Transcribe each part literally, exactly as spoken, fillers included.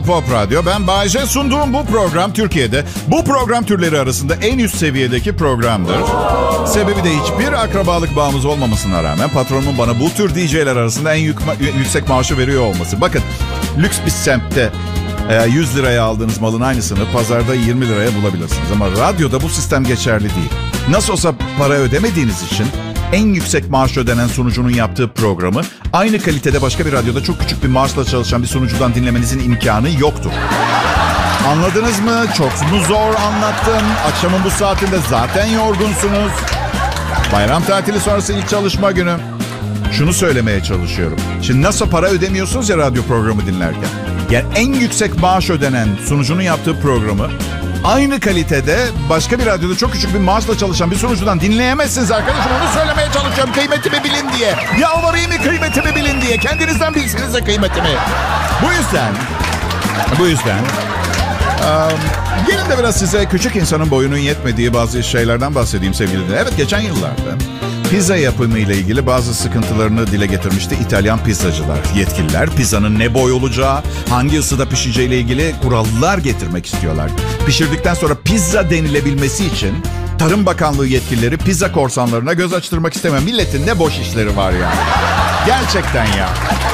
Pop Radyo. Ben Bay J. Sunduğum bu program Türkiye'de bu program türleri arasında en üst seviyedeki programdır. Sebebi de hiçbir akrabalık bağımız olmamasına rağmen patronumun bana bu tür D J'ler arasında en yük, yüksek maaşı veriyor olması. Bakın, lüks bir semtte yüz liraya aldığınız malın aynısını pazarda yirmi liraya bulabilirsiniz. Ama radyoda bu sistem geçerli değil. Nasıl olsa para ödemediğiniz için en yüksek maaş ödenen sunucunun yaptığı programı aynı kalitede başka bir radyoda çok küçük bir maaşla çalışan bir sunucudan dinlemenizin imkanı yoktur. Anladınız mı? Çok mu zor anlattım? Akşamın bu saatinde zaten yorgunsunuz. Bayram tatili sonrası ilk çalışma günü. Şunu söylemeye çalışıyorum. Şimdi nasıl para ödemiyorsunuz ya radyo programı dinlerken. Yani en yüksek maaş ödenen sunucunun yaptığı programı aynı kalitede başka bir radyoda çok küçük bir maaşla çalışan bir sunucudan dinleyemezsiniz arkadaşım. Onu söylemeye çalışıyorum, kıymetimi bilin diye. Yalvarayım mı kıymetimi bilin diye. Kendinizden bilsinize kıymetimi. Bu yüzden, bu yüzden um, gelin de biraz size küçük insanın boyunun yetmediği bazı şeylerden bahsedeyim sevgili dinleyiciler. Evet, geçen yıllarda pizza yapımı ile ilgili bazı sıkıntılarını dile getirmişti İtalyan pizzacılar, yetkililer. Pizzanın ne boy olacağı, hangi ısıda pişeceği ile ilgili kurallar getirmek istiyorlar. Pişirdikten sonra pizza denilebilmesi için Tarım Bakanlığı yetkilileri pizza korsanlarına göz açtırmak istemiyor. Milletin ne boş işleri var ya. Gerçekten ya.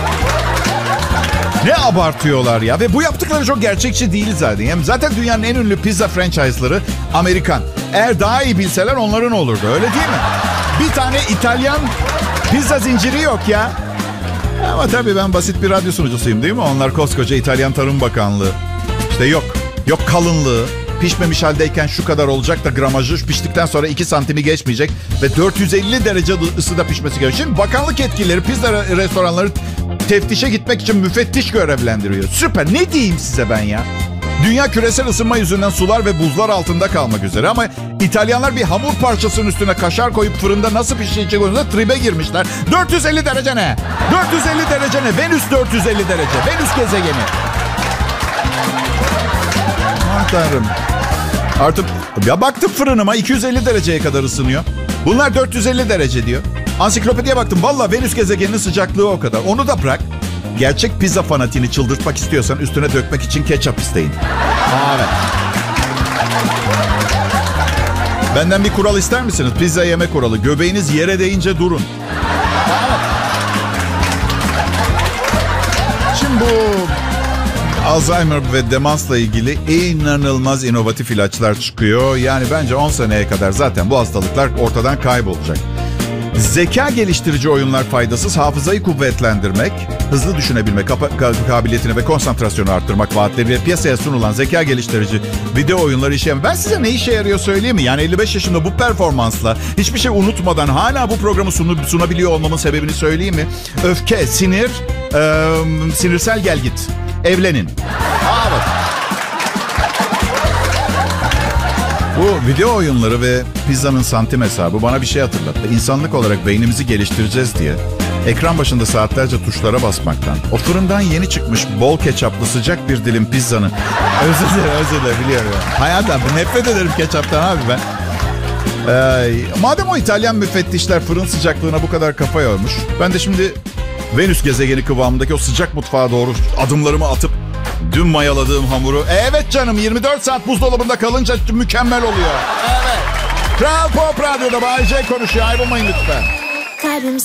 Ne abartıyorlar ya. Ve bu yaptıkları çok gerçekçi değil zaten. Yani zaten dünyanın en ünlü pizza franchise'ları Amerikan. Eğer daha iyi bilseler onların olurdu, öyle değil mi? Bir tane İtalyan pizza zinciri yok ya. Ama tabii ben basit bir radyo sunucusuyum değil mi? Onlar koskoca İtalyan Tarım Bakanlığı. İşte yok. Yok kalınlığı. Pişmemiş haldeyken şu kadar olacak da gramajı piştikten sonra iki santimi geçmeyecek. Ve dört yüz elli derece ısıda pişmesi gerekiyor. Şimdi bakanlık yetkilileri pizza restoranları teftişe gitmek için müfettiş görevlendiriyor. Süper. Ne diyeyim size ben ya? Dünya küresel ısınma yüzünden sular ve buzlar altında kalmak üzere. Ama İtalyanlar bir hamur parçasının üstüne kaşar koyup fırında nasıl pişecek konusunda tribe girmişler. dört yüz elli derece ne? dört yüz elli derece ne? Venüs dört yüz elli derece. Venüs gezegeni. Aman Tanrım. Artık ya baktım fırınıma iki yüz elli dereceye kadar ısınıyor. Bunlar dört yüz elli derece diyor. Ansiklopediye baktım. Vallahi Venüs gezegeninin sıcaklığı o kadar. Onu da bırak. Gerçek pizza fanatiğini çıldırtmak istiyorsan üstüne dökmek için ketçap isteyin. Aa, evet. Benden bir kural ister misiniz? Pizza yeme kuralı. Göbeğiniz yere değince durun. Şimdi bu Alzheimer ve demansla ilgili inanılmaz inovatif ilaçlar çıkıyor. Yani bence on seneye kadar zaten bu hastalıklar ortadan kaybolacak. Zeka geliştirici oyunlar faydasız, hafızayı kuvvetlendirmek, hızlı düşünebilmek, kapa- kabiliyetini ve konsantrasyonu arttırmak vaatleriyle piyasaya sunulan zeka geliştirici video oyunları işe yarıyor. Ben size ne işe yarıyor söyleyeyim mi? Yani elli beş yaşında bu performansla hiçbir şey unutmadan hala bu programı sunu- sunabiliyor olmamın sebebini söyleyeyim mi? Öfke, sinir, e- sinirsel gelgit. Evlenin. Aa, evet. Bu video oyunları ve pizzanın santim hesabı bana bir şey hatırlattı. İnsanlık olarak beynimizi geliştireceğiz diye ekran başında saatlerce tuşlara basmaktan, o fırından yeni çıkmış bol ketçaplı sıcak bir dilim pizzanın özür dilerim özür dilerim biliyorum ya. Hayatım nefret ederim ketçaptan abi ben. Ee, madem o İtalyan müfettişler fırın sıcaklığına bu kadar kafa yormuş, ben de şimdi Venüs gezegeni kıvamındaki o sıcak mutfağa doğru adımlarımı atıp dün mayaladığım hamuru... Evet canım, yirmi dört saat buzdolabında kalınca mükemmel oluyor. Evet. Kral Pop Radyo'da Bay J konuşuyor. Ayrılmayın lütfen. Kalbim